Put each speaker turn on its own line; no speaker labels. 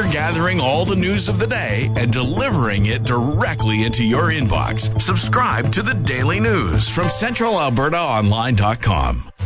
We're gathering all the news of the day and delivering it directly into your inbox. Subscribe to the Daily News from CentralAlbertaOnline.com.